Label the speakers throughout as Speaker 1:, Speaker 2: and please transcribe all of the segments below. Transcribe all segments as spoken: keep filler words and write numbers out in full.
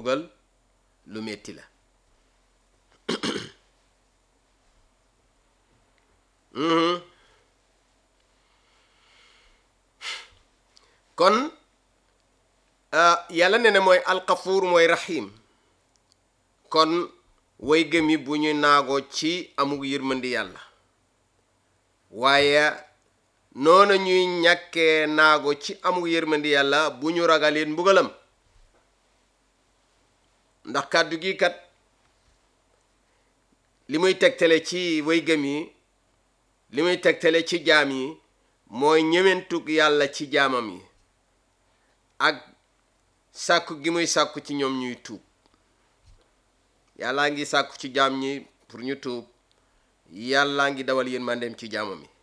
Speaker 1: mbugal lu metti la mm-hmm. kon uh, yàlla ne ne mooy alxafuur mooy rahim kon way gëmi bu ñu naagoo ci amug yërmandi yàlla waaye noona ñuy ñàkkee naago ci amug yërmandi yàlla bu ñu ragaleen mbugalam ndax kàddu gi kat li muy tegtale ci way gëm yi li muy tegtale ci jaam yi mooy ñëwentug yàlla ci jaamam yi ak sàkku gi muy sàkku ci ñoom ñuy tuub yàllaa ngi sàkku ci jaam ñi pour ñu tuub yàllaa ngi dawal yërmandeem ci jaamam yi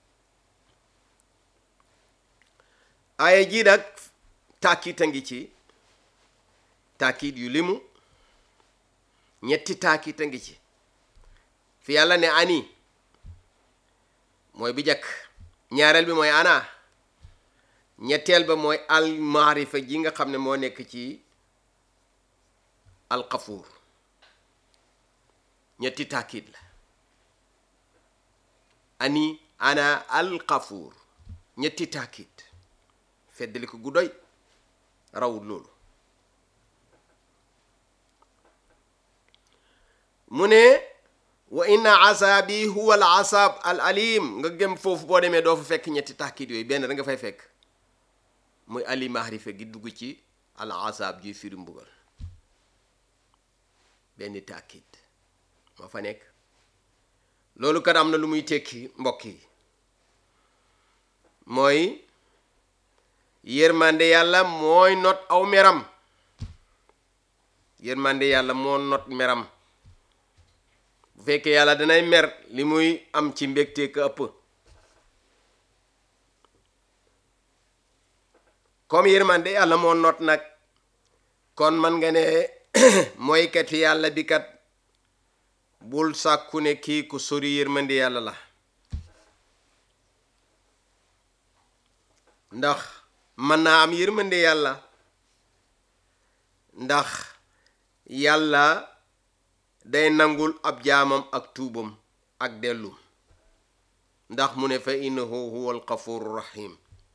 Speaker 1: aaya jii nag tàkkiit a ngi ci tàkkiit yu limu ñetti tàkkiit a ngi ci fi yàlla ne ani mooy bi jëkk ñaareel bi mooy ana ñetteel ba mooy al maarifa ji nga xam ne moo nekk ci alxafuur ñetti tàkkiit la ani ana alxafuur ñetti tàkkiit feddali ko gu doy rawul loolu mu ne wa inna asabi huwa al asab al alim nga gëm foofu boo demee doo fa fekk ñetti tàkkiit yooyu benn da nga fay fekk muy ali mahrifa gi dugg ci al asab ji firi mbugal benn tàkkiit moo fa nekk loolu kat am na lu muy tekki mbokk yi mooy yërmande yàlla mooy not aw meram yërmande yàlla moo not meram bu fekkee yàlla danay mer li muy am ci mbégte ka ëpp comme yërmande yàlla moo not nag kon man nga ne mooy kat yàlla bi kat bul sàkku ne kii ku sori yërmande yàlla la ndax mën naa am yërmande yàlla ndax yàlla day nangul ab jaamam ak tuubam ak dellum ndax mu ne fa innahu huwal xafuru rahim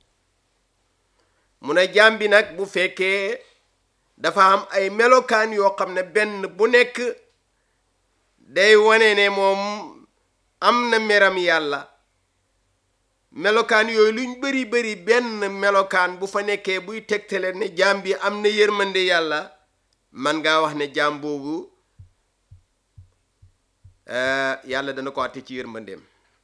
Speaker 1: mu ne jaam bi nag bu fekkee dafa am ay melokaan yoo xam ne benn bu nekk day wane ne moom am na meram yàlla melokaan yooyu luñ bari bari benn melokaan bu fa nekkee buy tegtale ne jaam bi am na yërmande yàlla man ngaa wax ne jaam boobu yàlla dana ko àtte ci yërmandeem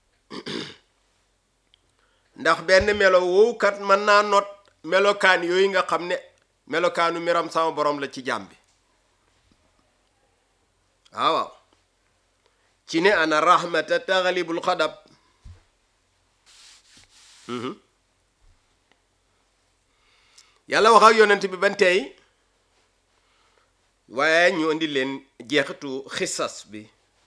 Speaker 1: ndax benn melo woowu kat mën naa not melokaan yooyu nga xam ne melokaanu meram sama borom la ci jaam bi waaw waaw ci ne ana rahmata taxalibul xadab yàlla wax ak yonent bi ban tey waaye ñu indi leen jeexitu xisas bi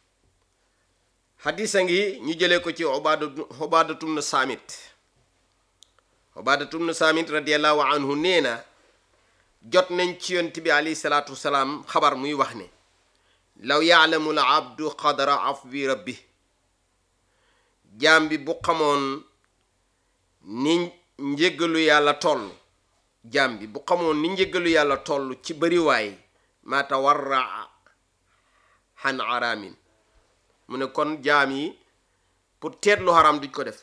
Speaker 1: xadisa ngi ñu jëlee ko ci ubaadatu ubaadatum na saamit ubaadatum na saamit radiallahu anhu nee na jot nañ ci yonent bi alayhi salaatu wasalaam xabar muy wax ne law yaalamu l abdu qadra afwi rabbi jaam bi bu xamoon ni njëggalu yàlla toll jaam bi bu xamoon ni njëggalu yàlla toll ci bariwaay maa tawarra xan araamin mu ne kon jaam yi pour teet lu xaraam duñ ko def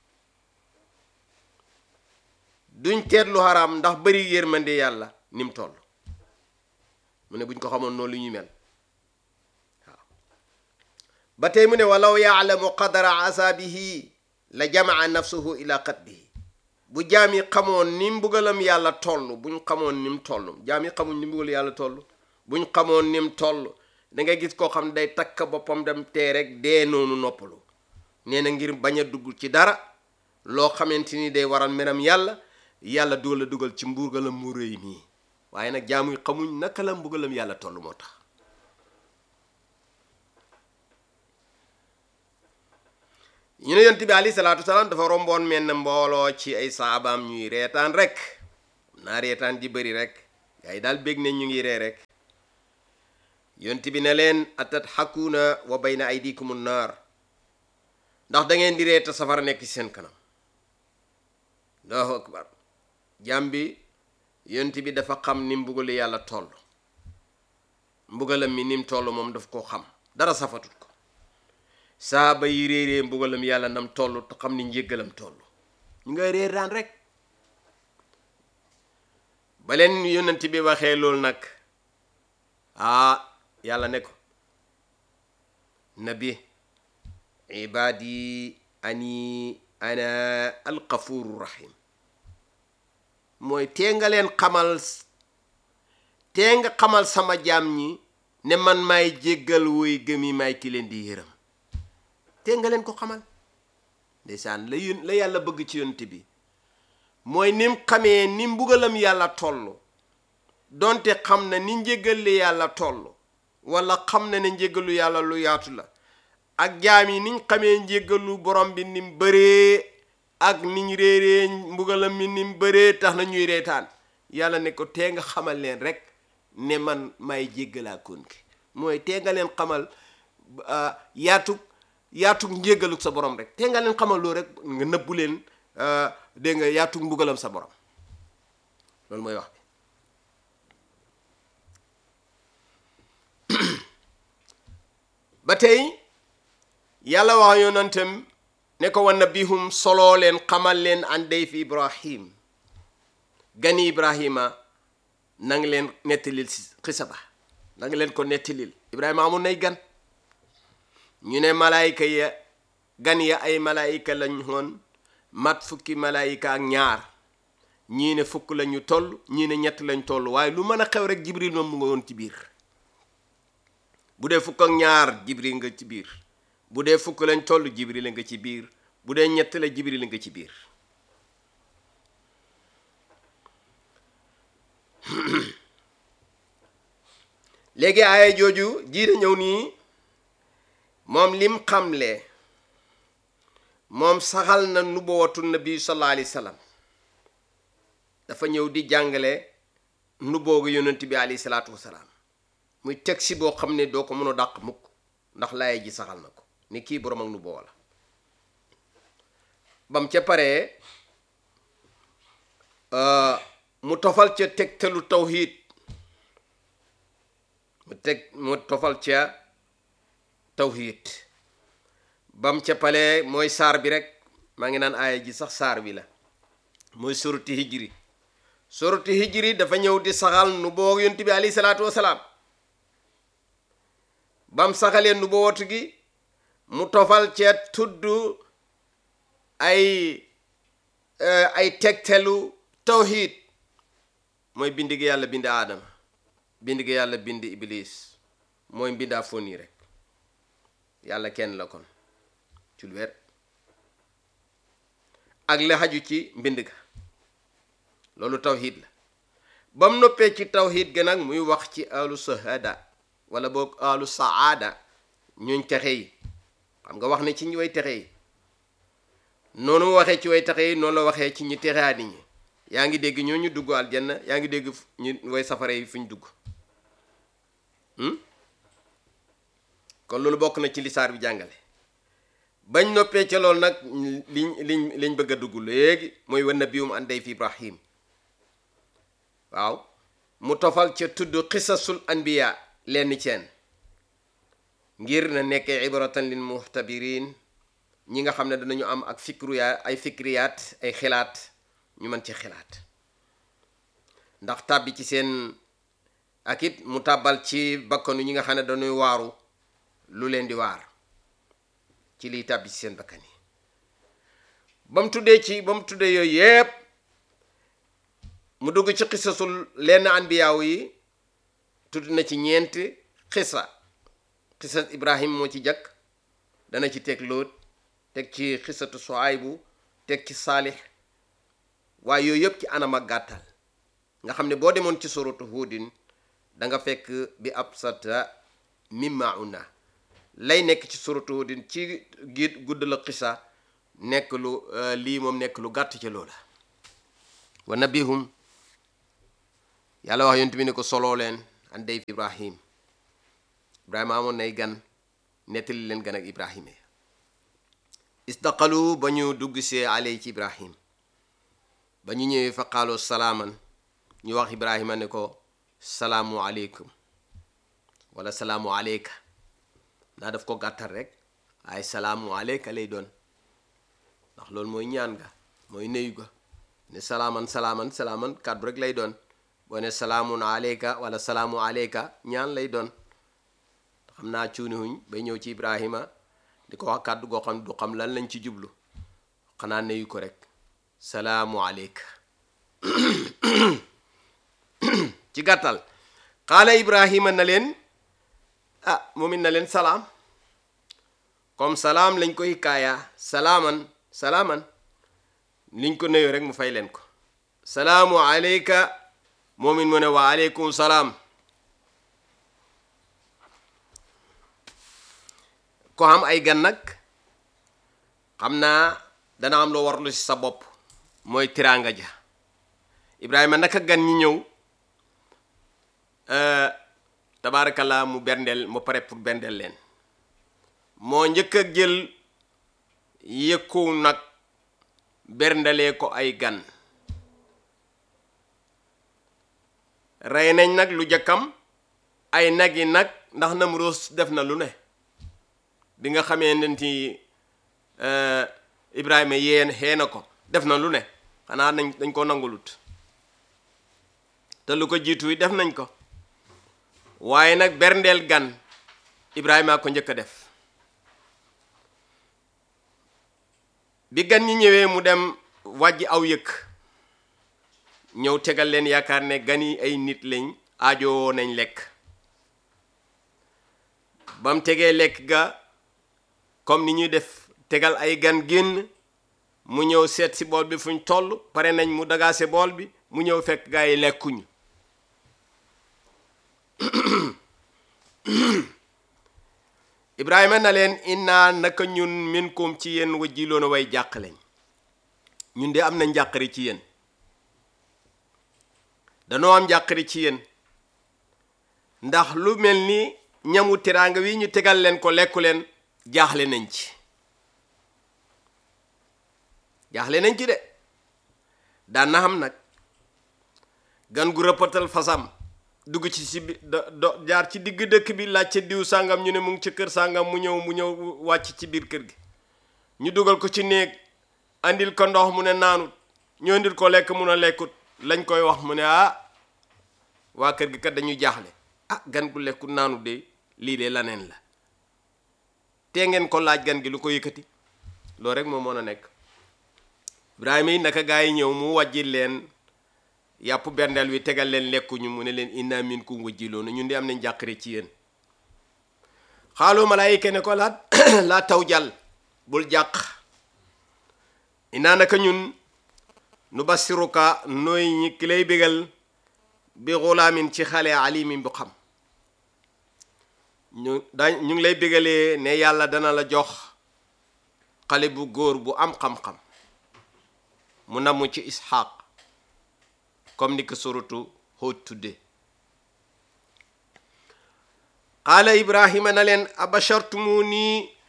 Speaker 1: duñ teet lu xaraam ndax bari yërmande yàlla ni mu toll mu ne buñ ko xamoon noonu lu ñuy mel waaw ba tey mu ne walaw yaalamu qadara asaabihi la jamaa nafsuhu ila qatbihi bu jaam yi xamoon ni mbugalam yàlla toll buñ xamoon ni mu toll jaam yi xamuñ ni mbugal yàlla toll buñ xamoon ni mu toll da ngay gis koo xam ne day takk boppam dem tee rek dee noonu noppalu nee na ngir bañ a dugg ci dara loo xamante ni day waral meram yàlla yàlla dugal la dugal ci mbugalam mu rëy nii waaye nag jaam yi xamuñ naka la mbugalam yàlla toll moo tax ñu ne yonent bi alayhi salaatu wasalaam dafa romboon menn mbooloo ci ay saabaam ñuy reetaan rek naa reetaan ji bëri rek gaa yi daal bég ne ñu ngi ree rek yonti bi ne leen atadhakuuna wa bayna aydikum an-naar ndax da ngeen di ree te safara nekk ci seen kanam. Allahu akbar. jaam bi yonti bi dafa xam ni mbugali yàlla toll, mbugalam mi nim toll moom daf koo xam, dara safatut ko. saaba yi réeree mbugalam yàlla nam toll te xam ni njéggalam toll, ñu ngay réer daan rek. ba leen yonent bi waxee loolu nag ah yàlla ne ko nabi ibaadi ani ana alxafuru rahim, mooy tee nga leen xamal tee nga xamal sama jaam ñi ne man maay jéggal woy gëmi maay ki leen di yërëm, tee nga leen ko xamal. ndeysaan la yón la yàlla bëgg ci yonent bi mooy nim xamee ni mbugalam yàlla toll, donte xam na ni njéggal li yàlla toll, wala xam na ne njéggalu yàlla lu yaatu la, ak jaam yi niñ xamee njéggalu borom bi nim bëree ak niñ réeree mbugalam mi nim bëree tax na ñuy reetaan. yàlla ne ko tee nga xamal leen rek ne man may jéggalaa koon ki, mooy tee nga leen xamal yaatug yaatug njéggaluk sa borom rek, tee nga leen xamal loolu rek nga nëbbu leen dégg nga yaatug mbugalam sa borom. loolu mooy wax bi. ba tey yàlla wax yonentam ne ko wa nabihum soloo leen xamal leen an dayfi ibrahim, gani ibrahima nang leen nettalil si xisa ba, nang leen ko nettalil. ibrahima amul nay gan, ñu ne malaayika ya gan ya ay malaayika lañ woon, mat fukki malaayika ak ñaar, ñii ne fukk lañu toll, ñii ne ñett lañ toll, waaye lu mën a xew rek jibril moom mu nga woon ci biir. bu dee fukk ak ñaar jibril nga ci biir, bu dee fukk lañ toll jibril nga ci biir, bu dee ñett la jibril nga ci biir. léegi aaya jooju jiite ñëw nii moom lim xamle moom saxal na nubuwatu nabi sallallahu alayhi wa sallam, dafa ñëw di jàngale nuboogu yonent bi alayhi salaatu wasalaam, muy teg si boo xam ne doo ko mën a dàq mukk, ndax laay ji saxal na ko ni kii borom ak nubuwa la. bam ca paree mu tofal ca tegtalu tawhid, mu teg mu tofal ca tawhid. bam ca palee mooy saar bi rek, maa ngi naan aaya ji sax saar bi la, mooy surati hijri. surati hijri dafa ñëw di saxal nu boo yonent bi alayhi salaatu wasalaam. bam saxalee nu boo wotu gi mu tofal ca tudd ay ay tegtelu tawhid, mooy bind gi yàlla bind aadama, bind gi yàlla bind iblis, mooy mbindaa fon yi rek, yàlla kenn la kon ci lu wér, ak la xaju ci mbind ga, loolu tawhid la. bam noppee ci tawhid ga nag muy wax ci ahlu sahada wala boog ahlu saada, ñuñ texe yi. xam nga wax ne ci ñu way texe yi, noonu mu waxee ci way texe yi noonu la waxee ci ñu texaani ñi. yaa ngi dégg ñoo ñu dugg aljanna, yaa ngi dégg ñu way safara yi fi ñu dugg. kon loolu bokk na ci li saar bi jàngale. bañ noppee ca loolu nag liñ liñ liñ bëgg a dugg léegi mooy wa nabiyum an dayfi ibrahim. waaw mu tofal ca tudd xisasul anbiya lenn ceen, ngir na nekkee ibratan lil muhtabirin, ñi nga xam ne danañu am ak fikriya ay fikriyaat ay xilaat, ñu mën ci xilaat. ndax tàbbi ci seen ak it mu tàbbal ci bakkanu ñi nga xam ne dañuy waaru lu leen di waar ci liy tàbbi ci seen bakkan yi. ba mu tuddee ci ba mu tuddee yooyu yépp mu dugg ci xisasul lenn anbiyaaw yi, tudd na ci ñeenti xisa. xisas ibrahim moo ci jëkk, dana ci teg Lóot, teg ci xisatu Suaybu, teg ci Saalix, waaye yooyu yëpp ci anam ak gàttal, nga xam ne boo demoon ci suratu Huudin da nga fekk bi absata mimma una lay nekk ci suratu Huudin ci giit gudd la xisa nekk lu lii moom nekk lu gàtt ci loola. wa nabihum yàlla wax yonent bi ne ko soloo leen an dayfi ibrahim, Ibrahima amoon nay gan nettali leen gan ak Ibrahima istaqalu ba ñu dugg see aley ci Ibrahim ba ñu ñëwee fa qaalu salaaman ñu wax Ibrahima ne ko salaamu aleykum wala salaamu aleyka ndax daf ko gàttal rek ay salaamu aleyka lay doon ndax loolu mooy ñaan ga mooy nuyu ga ne salaaman salaaman salaaman kàddu rek lay doon boo ne salaamun aleyka wala salaamu aleyka ñaan lay doon xam naa cuuni huñ bay ñëw ci Ibrahima di ko wax kàddu goo xam du xam lan lañ ci jublu xanaa nuyu ko rek salaamu aleyka ci gàttal qaala Ibrahima na leen ah moom it na leen salaam comme salaam lañ ko hikaaya salaaman salaaman liñ ko nuyu rek mu fay leen ko salaamu aleyka moom it mu ne wa aleykum salaam ko am ay gan nag xam naa dana am loo warlu ci sa bopp mooy tiraanga ja Ibrahima naka gan ñi ñëw tabaarakallaa mu berndeel mu pare pour berndeel leen moo njëkk a jël yëkku nag berndelee ko ay gan rey nañ nag lu jëkkam ay nag yi nag ndax Namruus def na lu ne bi nga xamee nenti Ibrahima yéen xee na ko def na lu ne xanaa nañ dañ ko nangulut te lu ko jiitu yi def nañ ko waaye nag berndeel gan Ibrahima ko njëkk a def bi gan ñi ñëwee mu dem wàjji aw yëkk ñëw tegal leen yaakaar ne gan yi ay nit lañ aajowoo nañ lekk ba mu tegee lekk ga comme ni ñuy def tegal ay gan génn mu ñëw seet si bool bi fuñ toll pare nañ mu dagaase bool bi mu ñëw fekk gaa yi lekkuñu Ibrahima na leen inna naka ñun minkum ci yéen wajjiloona way jàq lañ ñun de am na njàqari ci yéen danoo am njàqari ci yéen ndax lu mel ni ñamu teraanga wi ñu tegal leen ko lekku leen jaaxle nañ ci jaaxle nañ ci de daan na xam nag gan gu rëppatal fasam dugg ci si bi do jaar ci digg dëkk bi laaj ca diw sàngam ñu ne mu ngi ci kër sàngam mu ñëw mu ñëw wàcc ci biir kër gi ñu dugal ko ci néeg andil ko ndox mu ne naanut ñu andil ko lekk mun a lekkut lañ koy wax mu ne ah waa kër gi kat dañuy jaaxle ah gan gu lekkut naanut de lii de laneen la te ngeen ko laaj gan gi lu ko yëkkati loolu rek moo mën a nekk Ibrahima yi naka gaa yi ñëw mu wàjji leen yàpp berndeel wi tegal leen lekkuñu mu ne leen inna minkum wajjiloona ñun di am nañ jàqare ci yéen xaalu malaayika ne ko laa laa taw jàll bul jàq inaa naka ñun nu basiruka nooy ñi ki lay bégal bi xulaamin ci xale alimin bu xam ñu da ñu ngi lay bégalee ne yàlla dana la jox xale bu góor bu am xam-xam mu namu ci Isxaaq comme ni ko suratu Huud tudde qaala Ibrahima na leen abashartumuni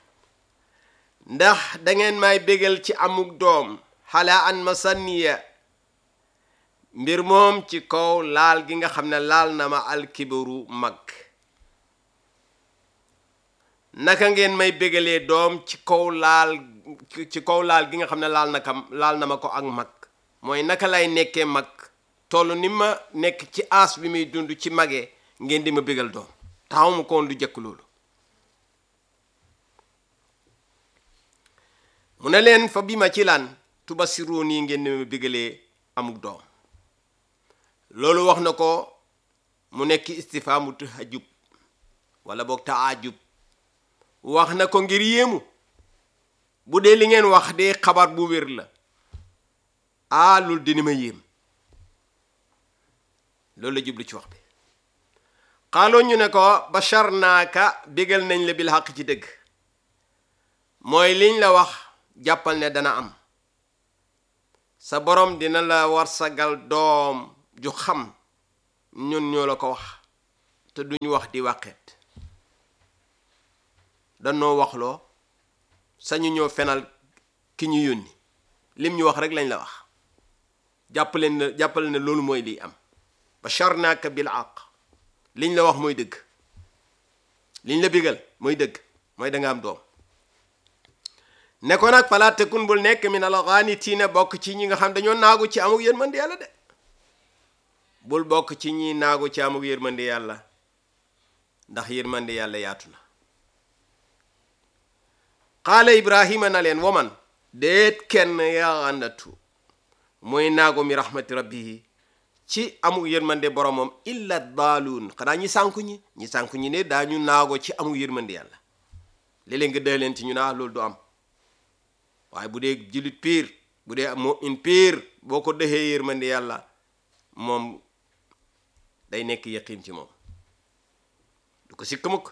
Speaker 1: ndax dangeen may bégal ci amuk doom xalaa an masanniya mbir moom ci kaw laal gi nga xam ne laal na ma alkibaru mag naka ngeen may bégalee doom ci kaw laal ci kaw laal gi nga xam ne laal na kam laal na ma ko ak mag mooy naka lay nekkee mag toll ni ma nekk ci aas bi muy dund ci magee ngeen di ma bégal doom taxaw mu koon lu jëkk loolu mu ne leen fa bi ma ci lan tubasiruun yi ngeen di ma bégalee amuk doom loolu wax na ko mu nekk istifaamu tahajjub wala boog taajub wax na ko ngir yéemu bu dee li ngeen wax de xabar bu wér la ah loolu dina ma yéem loolu la jublu ci wax bi xaaloo ñu ne ko basharnaaka bégal nañ la bil xaq ci dëgg mooy liñ la wax jàppal ne dana am sa borom dina la war sagal doom ju xam ñun ñoo la ko wax te duñu wax di wàqet danoo waxloo sañu ñoo fenal ki ñu yónni lim ñu wax rek lañ la wax jàppaleen ne jàppale ne loolu mooy liy am basharnaaka bil haqq liñ la wax mooy dëgg liñ la bigal mooy dëgg mooy da nga am doom ne ko nag falaa takun bul nekk min al qaanitiina bokk ci ñi nga xam dañoo naagu ci amuk yërmande yàlla de bul bokk ci ñi naagu ci amuk yërmande yàlla ndax yërmande yàlla yaatu na qaala ibrahima na leen waman déet kenn yaxanatu mooy naago mi rahmati rabbihi ci amuk yërmande boromam illa daaluun xanaa ñi sànku ñi ñi sànku ñi ne daañu naago ci amuk yërmande yàlla léeg-léeg nga dee leen ci ñu naa loolu du am waaye bu dee jullit piir bu dee mu'min piir boo ko dexee yërmande yàlla moom day nekk yaqiin ci moom du ko sikk mukk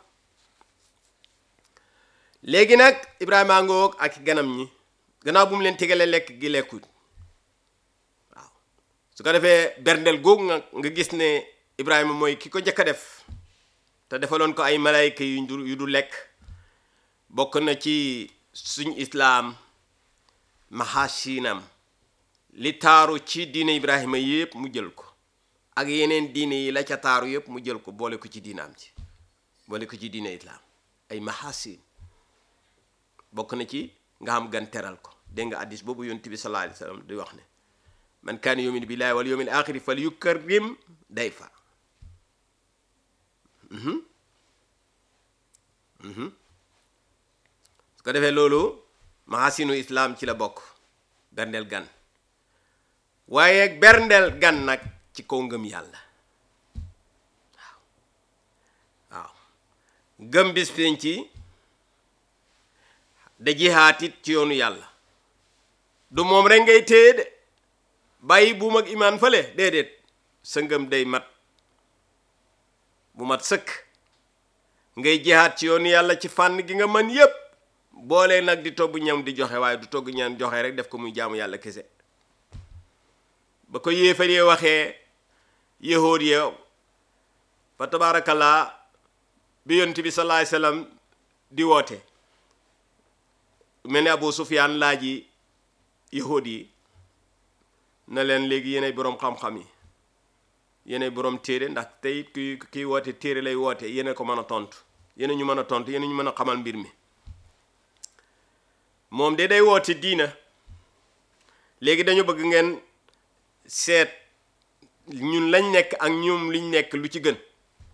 Speaker 1: léegi nag Ibrahima ngoog ak ganam ñi gannaaw bu mu leen tegalee lekk gi lekkul waaw su ko defee berndel googu nga nga gis ne Ibrahima mooy ki ko njëkk a def te defaloon ko ay malayka yu du yu du lekk bokk na ci suñ islaam mahasinam li taaru ci diine Ibrahima yépp mu jël ko ak yeneen diine yi la ca taaru yépp mu jël ko boole ko ci diinaam ci boole ko ci diine islaam ay mahasin bokk na ci nga xam gan teral ko dégg nga addis boobu yonent bi sallallahu alayhi wa sallam di wax ne man kaana yu'minu billahi wal yawmil aaxiri fal yukarrim dayfa su ko defee loolu mahasinu islam ci la bokk berndeel gan waaye berndeel gan nag ci kaw ngëm yàlla waaw waaw ngëm bis pénc ci da jihaatit ci yoonu yàlla du moom rek ngay téye de bàyyi buum ak imaan fële déedéet sa ngëm day mat bu mat sëkk ngay jihaat ci yoonu yàlla ci fànn gi nga mën yépp boole nag di togg ñam di joxe waaye du togg ñam joxe rek def ko muy jaamu yàlla kese ba ko yéefaree waxee yahood ya fa tabaarakallaa bi yonent bi sallallahu alayhi wasallam di woote mel ni Abu Sufyaan laaji yahood yi na leen léegi yéenay boroom xam-xam yi yéenay boroom téere ndax tey ki kiy woote téere lay woote yéena ko mën a tontu yéena ñu mën a tontu yéena ñu mën a xamal mbir mi moom de day woote diina léegi dañu bëgg ngeen seet ñun lañ nekk ak ñoom liñ nekk lu ci gën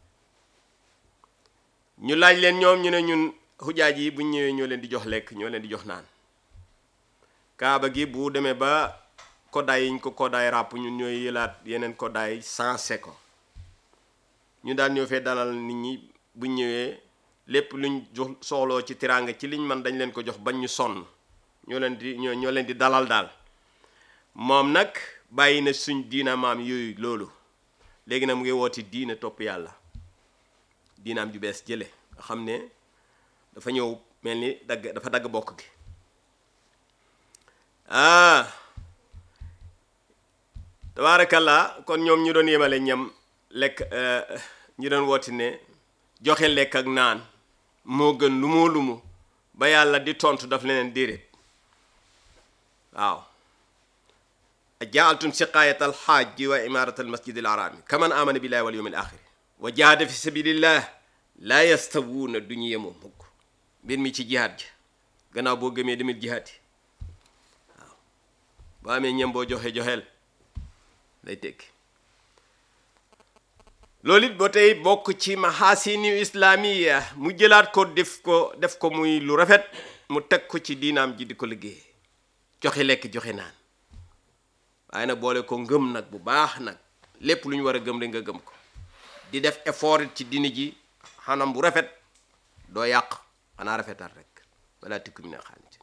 Speaker 1: ñu laaj leen ñoom ñu ne ñun xujaaj yi buñ ñëwee ñoo leen di jox lekk ñoo leen di jox naan kaaba gi bu demee ba koddaay yiñ ko koddaay ràpp ñun ñooy yëlaat yeneen koddaay sensé ko ñu daan ñoo fee dalal nit ñi buñ ñëwee lépp luñ jox soxloo ci tiraanga ci liñ man dañ leen ko jox bañ ñu sonn ñoo leen di ñoo ñoo leen di dalal daal moom nag bàyyi na suñ diina maam yooyu loolu léegi nag mu ngi wooti diina topp yàlla diinaam ju bees jële nga xam ne dafa ñëw mel ni dagg dafa dagg bokk gi ah tabaarakallaa kon ñoom ñu doon yemale ñam lekk ñu doon wooti ne joxe lekk ak naan moo gën lu moo lumu ba yàlla di tontu daf leneen déedéet waaw jaaltum siqaayat alxaaji wa imarat almasjid alharami kaman amana billahi wal yawm al axir wa jahada fi sabilillah laa yastawuuna du ñu yemoo mukk mbir mi ci jihaad ji gannaaw boo gëmee demit jihaad yi waaw boo amee ñam boo joxe joxeel lay tekki loolu it ba tey bokk ci mahasini islamiya mu jëlaat ko def ko def ko muy lu rafet mu teg ko ci diinaam ji di ko liggéey joxe lekk joxe naan waaye nag boole ko ngëm nag bu baax nag lépp lu ñu war a gëm rek nga gëm ko di def effort ci diini ji xanam bu rafet doo yàq xanaa rafetal rek wala tikku mi ne xaanti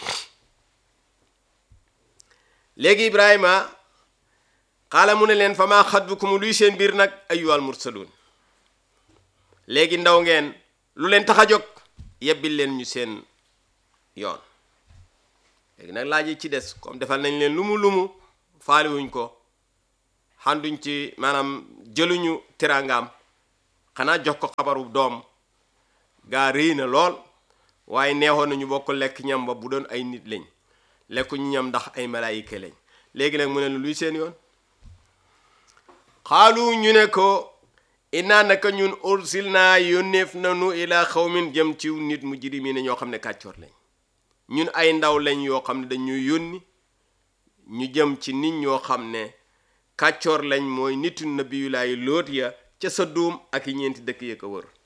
Speaker 1: léegi Ibrahima xaala mu ne leen fa maa xatbukum luy seen biir nag ayyuhal mursaluun léegi ndaw ngeen lu leen tax a jóg yebbil leen ñu seen yoon léegi nag laaj yi ci des comme defal nañ leen lumu lumu faaliwuñ ko xanduñ ci maanaam jëluñu teraangaam xanaa jox ko xabaru doom gaa rëy na lool waaye neexoon nañu bokk lekk ñam ba bu doon ay nit lañ lekkuñu ñam ndax ay malaayika lañ léegi nag mu ne luy seen yoon xaalu ñu ne ko inaa naka ñun ursil naa yónneef nanu ilaa xawmin jëm ci nit mujrimiin ñoo xam ne kàccoor lañ ñun ay ndaw lañ yoo xam ne dañuy yónni ñu jëm ci nit ñoo xam ne kàccoor lañ mooy nitu nabiyulaayi Lóot ya ca Sadum ak i ñeenti dëkk ya ko wër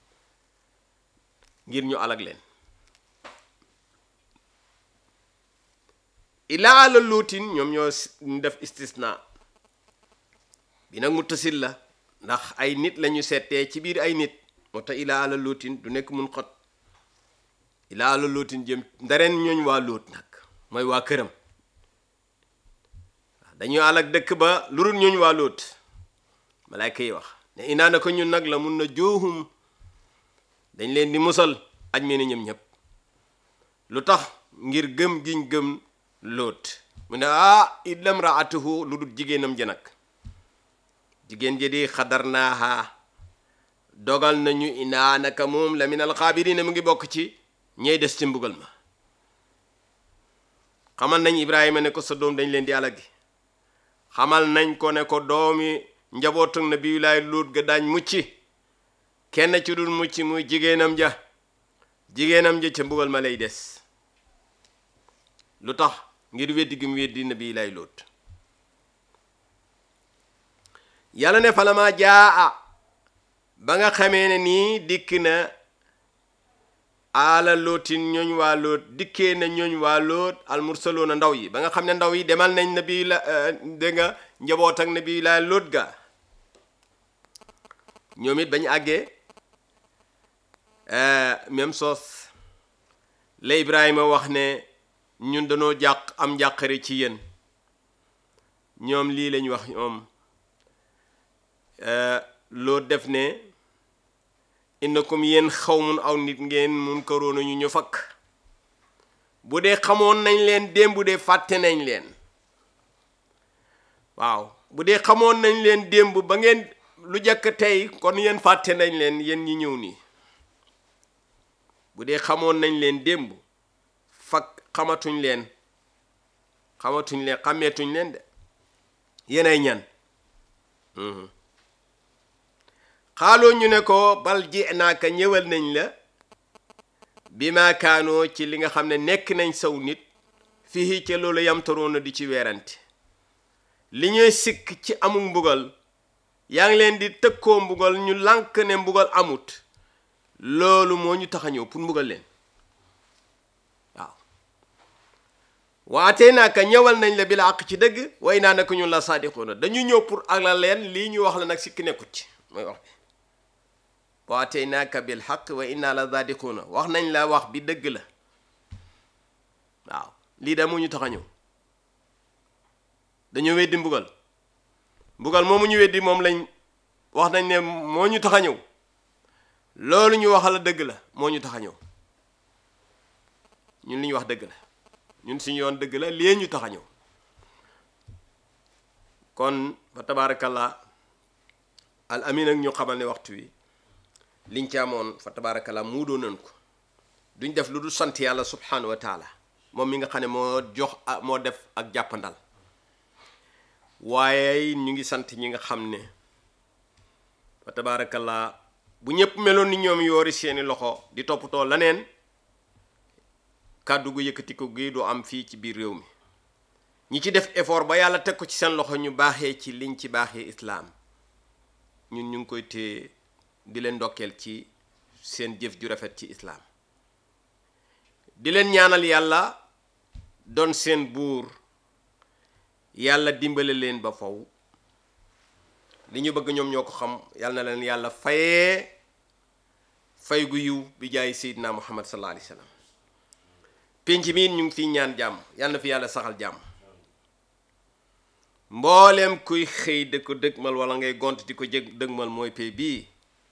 Speaker 1: ngir ñu alag leen ilaa la Lóotin ñoom ñoo def istisna bi nag muttasil la ndax ay nit lañu settee ci biir ay nit moo tax ilaa la Lóotin du nekk mun xot ilaa la Lóotin jëm ndareen ñooñ waa Lóot nag mooy waa këram dañuy alag dëkk ba lu dul ñooñ waa Lóot malaayka yi wax ne inaa na ko ñun nag la mun na joohum dañ leen di musal aj me ni ñëm ñëpp lu tax ngir gëm giñ gëm Lóot mu ne ah illam raatuhu lu dul jigéenam ja nag jigéen ji di xadar naaha dogal nañu inaa naka moom la min alxaabiriina mu ngi bokk ci ñey des ci mbugal ma xamal nañ Ibrahima ne ko sa doom dañ leen di alagi xamal nañ ko ne ko doomi njabootu nabiyulaay Lóot ga daañ mucc kenn ci dul mucc muy jigéenam ja jigéenam ja ca mbugal ma lay des lu tax ngir weddi gi mu weddi nabiyulaay Lóot yàlla ne falama jaa ba nga xamee ne nii dikk na ala Lóotin ñooñ waa Lóot dikkee na ñooñ waa Lóot almursaloona ndaw yi ba nga xam ne ndaw yi demal nañ nabi la dégg nga njaboot ak nabi la Lóot ga ñoom it bañ àggee même soos la Ibrahima wax ne ñun dañoo jàq am njàqare ci yéen ñoom lii lañ wax ñoom Lóot def ne innakum yéen xawmun aw nit ngeen mun karoona ñu ñu fakk bu dee xamoon nañ leen démb bu dee fàtte nañ leen waaw bu dee xamoon nañ leen démb ba ngeen lu jëkk tey kon yéen fàtte nañ leen yéen ñi ñëw nii bu dee xamoon nañ leen démb fakk xamatuñ leen xamatuñ leen xàmmeetuñ leen de yéen ay ñan xaaloo ñu ne ko bal ji naaka ñëwal nañ la bi maakaanoo ci li nga xam ne nekk nañ saw nit fii ca loolu yamtaroona di ci weerante li ñuy sikk ci amul mbugal yaa ngi leen di tëkkoo mbugal ñu lànk ne mbugal amut loolu moo ñu tax a ñëw pour mbugal leen waaw waatee naaka ñëwal nañ la bi la àq ci dëgg way naa naka ñun la saadiqoona dañu ñëw pour ak la leen lii ñu wax la nag sikk nekkut ci mooy wax bi waataynaaka bil xaq wa inna la saadiquuna wax nañ la wax bi dëgg la waaw lii da moo ñu tax a ñëw dañoo weddi mbugal mbugal moomu ñu weddi moom lañ wax nañ ne moo ñu tax a ñëw loolu ñu wax la dëgg la moo ñu tax a ñëw ñun li ñu wax dëgg la ñun suñu yoon dëgg la lii ñu tax a ñëw kon fa tabaarakallah al amin ak ñu xamal ne waxtu wi liñ ci amoon fa tabaarakallah mu doon nañ ko duñ def lu dul sant yàlla subhanahu wa taala moom mi nga xam ne moo jox moo def ak jàppandal waaye ñu ngi sant ñi nga xam ne fa tabaarakallah bu ñëpp meloon ni ñoom yoori seeni loxo di toppatoo laneen kàddu gu yëkkati ko gi du am fii ci biir réew mi ñi ci def effort ba yàlla teg ko ci seen loxo ñu baaxee ci liñ ci baaxee islaam ñun ñu ngi koy téye di leen ndokkeel ci seen jëf ju rafet ci islaam di leen ñaanal yàlla doon seen buur yàlla dimbale leen ba faw li ñu bëgg ñoom ñoo ko xam yàlla na leen yàlla fayee fay gu yiw bi jaay seydina muhammad sallallahu alayhi wa sallam pénc mi ñu ngi fiy ñaan jàmm yàlla na fi yàlla saxal jàmm mbooleem kuy xëy di ko dëgmal wala ngay gont di ko jëg dëgmal mooy pay bii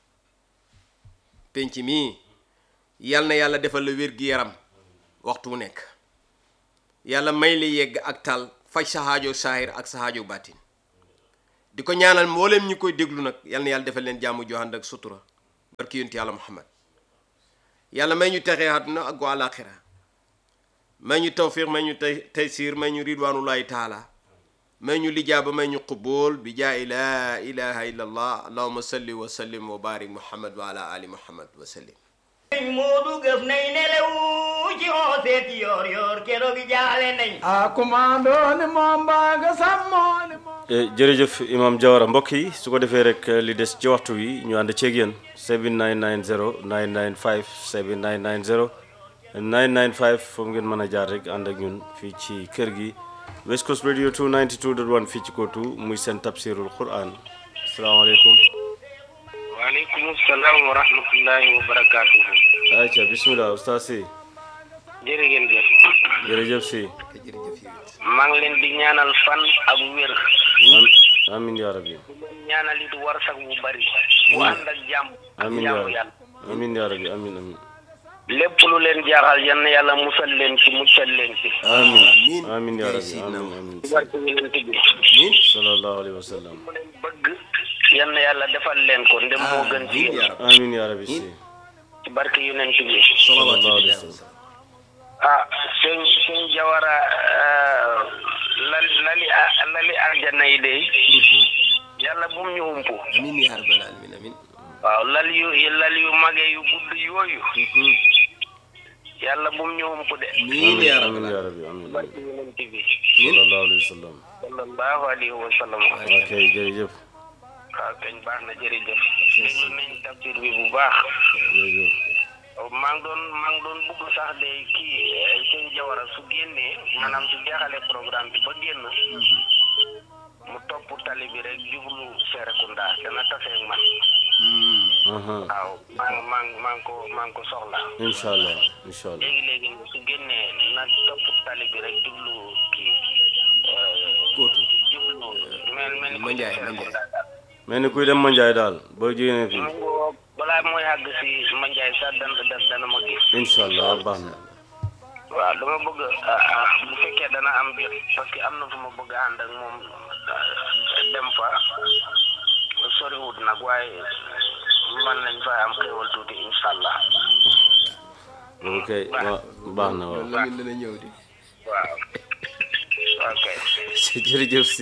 Speaker 1: penc mii yal na yàlla defal la wér gi yaram waxtu wu nekk yàlla may la yegg ak tal faj sa xaajo saahir ak sa xaajo baatin di ko ñaanal mbooleem ñi koy déglu nag yal na yàlla defal leen jàmm joxand ak sutura barki yonent yàlla muhammad yàlla may ñu texee àdduna ak gu àlaxira may ñu tawfiq may ñu tay taysir may ñu ridwanullahi taala may ñu lijaaba may ñu qubul bi jaayi la ilaha illa allah allahuma salli wa sallim wa barik muhammad wa ala ali muhammad wa sallim
Speaker 2: Moodu gëf nay nelew ci xooseet yoor yoor keroog jaale nañ
Speaker 3: a commando ni moom baaga sàmmoo ni moom
Speaker 4: jërëjëf imam Jawara mbokk yi su ko defee rek li des ci waxtu wi ñu ànd ceeg yéen seven nine nine zero nine nine five seven nine nine zero nine nine five foofu ngeen mën a jaar rek ànd ak ñun fii ci kër gi West Coast Radio two ninety-two point one fii ci Kotu muy seen tafsirul Quran asalaamaaleykum
Speaker 5: waaleykum salaam wa rahmatullahi wa barakaatuhu.
Speaker 4: ayca bismillah ustaz si
Speaker 5: jërë ngeen jëf.
Speaker 4: jërëjëf si
Speaker 5: maa ngi leen di ñaanal fan ak wér.
Speaker 4: amin ya rabbi
Speaker 5: di leen ñaanal it warsak bu bari. bu ànd ak jàmm.
Speaker 4: amin ya
Speaker 5: jàmm
Speaker 4: rabbi
Speaker 5: yàlla.
Speaker 4: amin ya rabbi amin amin
Speaker 5: lépp lu leen jaaxal yan na yàlla musal leen ci muccal leen ci.
Speaker 4: amin amin ya rabbi amin amin
Speaker 5: barke yonent bi.
Speaker 4: sallallahu alayhi wa sallam
Speaker 5: mu leen bëgg yan na yàlla defal leen ko ndem moo gën ci yéen.
Speaker 4: amin ya rabbi si
Speaker 5: ci barke yonent bi.
Speaker 4: sallallahu alayhi wa sallam
Speaker 5: ah sëñ sëñ Jawara lali lali lali arjana yi de yàlla bum ñu humpu.
Speaker 1: amin ya rabbal alamin amin
Speaker 5: waaw lal yu lal yu magee yu gudd yooyu yàlla bum ñu humpu de.
Speaker 1: amin ya
Speaker 4: amin
Speaker 1: rabbal
Speaker 4: ya
Speaker 1: alamin
Speaker 4: rabbi amin
Speaker 5: barke
Speaker 4: amin
Speaker 5: yonent bi.
Speaker 4: sallallahu alayhi wa sallam
Speaker 5: sallallahu alayhi wa sallam.
Speaker 4: ok jërëjëf
Speaker 5: waaw kañ baax na jërëjëf. déglu nañ tafsir bi bu baax.
Speaker 4: jërëjëf
Speaker 5: maa ngi doon maa ngi doon bugg sax de kii sëñ Jawara su génnee maanaam su jeexalee programme bi ba génn mu topp tali bi rek jublu Serekunda dana tase ak man. waaw maa ngi maa ngi maa ngi ko maa ngi ko soxla.
Speaker 4: incha allah incha allah
Speaker 5: léegi léegi su génnee na topp tali bi rek jublu kii.
Speaker 1: Kotu
Speaker 5: jublu mel mel ni
Speaker 1: Ma Njaay, Ma
Speaker 5: Serekunda daal.
Speaker 4: mel ni kuy dem Mandiaye daal boo jógee fii
Speaker 5: mu ngoo balaa mooy àgg si Mandiaye sax dana dana ma gis.
Speaker 4: incha allah baax na
Speaker 5: waaw dama bëgg bu fekkee dana am jot parce que am na fu ma bëgg a ànd ak moom dem fa soriwut nag waaye mën nañ fa am xéwal tuuti incha allah.
Speaker 4: ok waaw baax na waaw
Speaker 1: Lamin dana ñëw di
Speaker 5: waaw ok.
Speaker 4: si jërëjëf si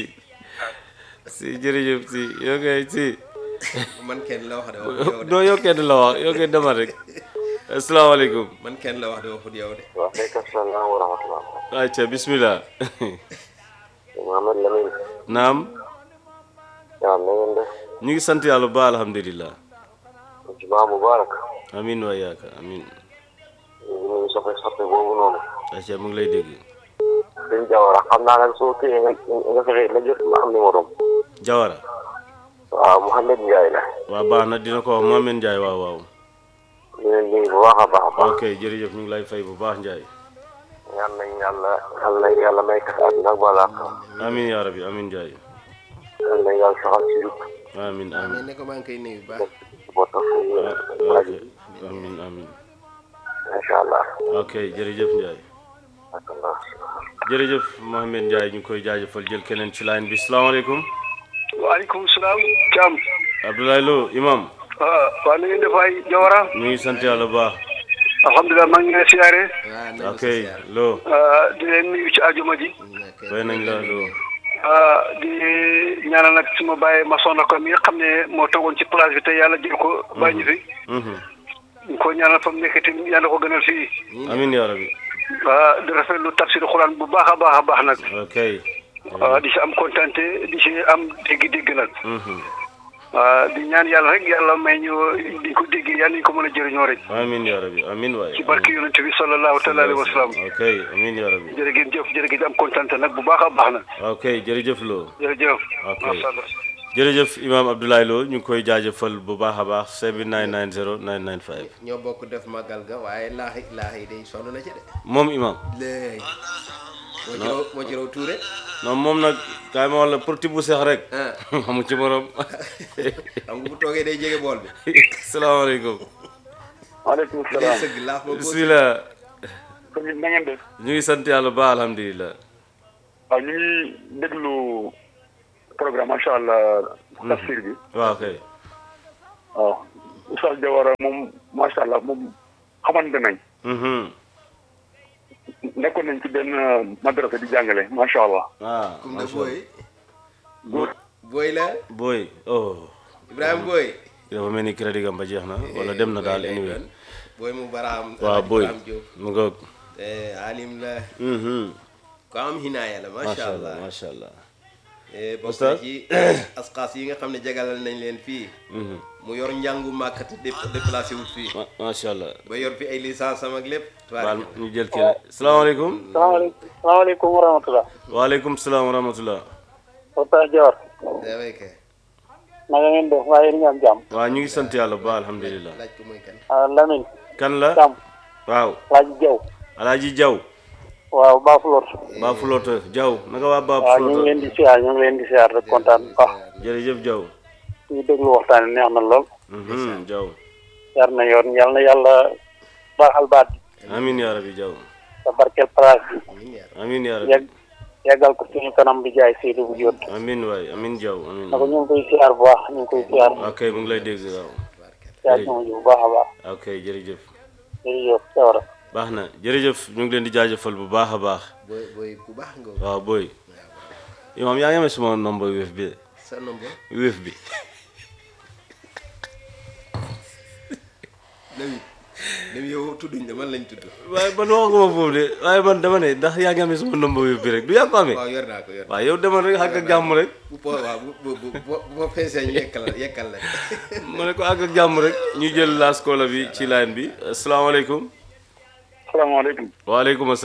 Speaker 4: si jërëjëf si yoo koy si
Speaker 1: man kenn la wax de waxut yow de
Speaker 4: non yow kenn la wax yow koy demal rek asalaamaaleykum
Speaker 1: man kenn la wax de waxut yow de
Speaker 5: waaleykum salaam wa rahmatulah.
Speaker 4: ayca bismillah
Speaker 5: Mohamed Lamine.
Speaker 4: naam
Speaker 5: waaw na ngeen def.
Speaker 4: ñu ngi sant yàlla ba alhamdulillah
Speaker 5: jumaa mubarak.
Speaker 4: amin wa yaaka amin
Speaker 5: ñu ngi nuyu soppe soppe boobu noonu.
Speaker 4: ayca mu ngi lay dégg
Speaker 5: sëñ Jawara xam naa nag soo téye nga nga fexe la jot ma am numéro am.
Speaker 4: Jawara
Speaker 5: waaw Mouhamed Ndiaye la.
Speaker 4: waaw baax na dina ko wax Mohamed Ndiaye waaw waaw
Speaker 5: ñu leen nuyu bu baax a baax a baax.
Speaker 4: ok jërëjëf ñu ngi lay fay bu baax Ndiaye
Speaker 5: ñaan nañ yàlla yàlla nañ yàlla may ko àdduna ak balaa ko.
Speaker 4: amin ya rabbi amin Ndiaye
Speaker 5: yàlla nañ yàlla saxal ci jub.
Speaker 4: amin
Speaker 1: mais
Speaker 4: amin
Speaker 1: ne ko maa ngi koy nuyu bu baax
Speaker 5: boo tax
Speaker 4: ok amin amin
Speaker 5: incha allah.
Speaker 4: ok jërëjëf Ndiaye jërëjëf Mohamed Ndiaye ñu ngi koy jaajëfal jël keneen ci line bi salaamaaleykum
Speaker 6: waaleykum salaam. Thiam.
Speaker 4: Abdoulaye Lo imam
Speaker 6: ah waa na ngeen def waay Jawara.
Speaker 4: ñu ngi sant yàlla bu baax
Speaker 6: alhamdulilah maa ngi leen siyaare.
Speaker 1: waaw nañ
Speaker 4: ok
Speaker 1: ko siyaar.
Speaker 4: Lo
Speaker 6: di leen nuyu ci àjjuma ji.
Speaker 4: fay nañ la Lo
Speaker 6: di ñaanal nag su ma bàyyee ma soxna ko mi nga xam ne moo toogoon ci place bi te yàlla jël ko bàyyi ñu fi. ñu ko ñaanal fa mu nekk te yàlla ko gënal fii.
Speaker 4: amin ya rabbi
Speaker 6: ah di rafetlu tafsir Xuraan bu baax a baax a baax nag.
Speaker 4: ok
Speaker 6: ah di si am kontante di si am dégg-dégg nag. ah di ñaan yàlla rek yàlla may ñu di ko dégg yàlla nañu ko mën a jëriñoo rek.
Speaker 4: amin ya rabbi amin waay
Speaker 6: ci barke yonent bi sallallahu taala alayhi wa sallam.
Speaker 4: ok amin ya rabbi
Speaker 6: jërë ngeen jëf jërë ngeen am kontante nag bu baax a baax nag.
Speaker 4: ok jërëjëf Lo
Speaker 6: jërëjëf.
Speaker 4: ok
Speaker 6: macha allah.
Speaker 4: jërëjëf imam Abdoulaye Lo ñu ngi koy jaajëfal bu baax a baax seven nine nine zero nine nine five
Speaker 1: ñoo bokk def màggal ga waaye laaxi laaxi yi day sonn na ci de
Speaker 4: moom imam
Speaker 1: léegi moo ci raw moo ci raw tuure
Speaker 4: non moom nag kaay ma wax la pour bu seex rek
Speaker 1: ah
Speaker 4: amu ci morom
Speaker 1: xam nga bu toogee day jege bool bi
Speaker 4: salaamaaleykum
Speaker 6: waaleykum
Speaker 1: day
Speaker 6: salaam.
Speaker 1: sëgg laax ba
Speaker 4: bismillah
Speaker 6: kon na ngeen def.
Speaker 4: ñu ngi sant yàlla ba alhamdulilah
Speaker 6: waaw ñu ngi déglu programme macha allah. tafsir bi.
Speaker 4: waaw kay
Speaker 6: waaw Oustaz Jawara moom macha allah moom
Speaker 7: xamante nañ. nekkoon nañ ci benn madrasa di jàngale macha allah.
Speaker 4: ah
Speaker 1: kum de booy
Speaker 7: góor
Speaker 1: booy la
Speaker 4: booy oh.
Speaker 1: Ibrahima booy
Speaker 4: dafa mel ni crédit gam ba jeex na wala dem na daal anyway.
Speaker 1: booy mu baraam
Speaker 4: waaw booy mu ngoog.
Speaker 1: alim la ko am hinaaya la macha allah
Speaker 4: macha allah.
Speaker 1: bokk na ci asxaas yi nga xam ne jagalal nañ leen fii mu yor njàngu màkkati déplacé wut fii
Speaker 4: macha allah.
Speaker 1: ba yor fi ay licence am ak lépp
Speaker 4: baal ñu jël kii rek salaamaaleykum.
Speaker 8: salaamaaleykum salaamaaleykum wa rahmatulah.
Speaker 4: waaleykum salaam wa rahmatulah.
Speaker 8: Oustaz Dior.
Speaker 1: daweke
Speaker 8: naka ngeen def waaye yéen a ngi am jàmm.
Speaker 4: waaw ñu ngi sant yàlla ba alhamdulilah.
Speaker 1: laaj ko mooy kan
Speaker 8: Lamine.
Speaker 4: kan la
Speaker 8: Thiam.
Speaker 4: waaw.
Speaker 8: Alaaji Jaw.
Speaker 4: Alaaji Jaw.
Speaker 8: waaw Ba Fulot.
Speaker 4: Ba Fulot Jaw naka waa Ba
Speaker 8: waaw ñu ngi leen di siyaar ñu ngi leen di siyaar rek kontaan bu baax.
Speaker 4: jërëjëf Jaw.
Speaker 8: ñu déglu waxtaan wi neex na lool.
Speaker 4: Jaw.
Speaker 8: yar na yoon yal na yàlla baaxal baat bi.
Speaker 4: amiin yaa rabi Jaw.
Speaker 8: sa barkeel place bi.
Speaker 4: amiin yaa rabi.
Speaker 8: yegg yeggal ko suñu kanam bi jaay Seydou bu jot.
Speaker 4: amiin waay amiin Jaw amiin.
Speaker 8: naka ñu ngi koy siyaar bu baax ñu ngi koy siyaar.
Speaker 4: ok mu ngi lay dégg waaw.
Speaker 8: siyaar ñu ngi bu baax a baax.
Speaker 4: ok jërëjëf.
Speaker 8: jërëjëf Thiawara.
Speaker 4: baax na jërëjëf ñu ngi leen di jaajëfal bu baax a baax.
Speaker 1: booy booy ku baax nga
Speaker 4: waaw booy. imaam yaa ngi amee suma nombre wéef bi
Speaker 1: sa nombre
Speaker 4: wéef bi.
Speaker 1: Nabi Nabi yow tudduñ de man lañ tudd
Speaker 4: waaye man waxuma foofu de waaye man dama ne ndax yaa ngi amee suma nombre wéef bi rek du yaa ko amee.
Speaker 1: waaw yor naa ko yor
Speaker 4: waaw yow demal rek àgg ak jàmm rek.
Speaker 1: bu po waaw bu bu bu bu bu feesee ñu yekkal la yekkal la
Speaker 4: ma ne ko àgg ak jàmm rek ñu jël laas koola bi ci line bi asalaamaaleykum.
Speaker 7: salaamaaleykum.
Speaker 4: waaleykum asalaam.